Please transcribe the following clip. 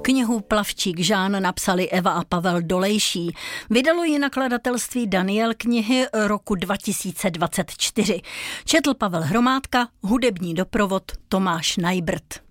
Knihu Plavčík Žán napsali Eva a Pavel Dolejší. Vydalo ji nakladatelství Daniel knihy roku 2024. Četl Pavel Hromádka, hudební doprovod Tomáš Najbrt.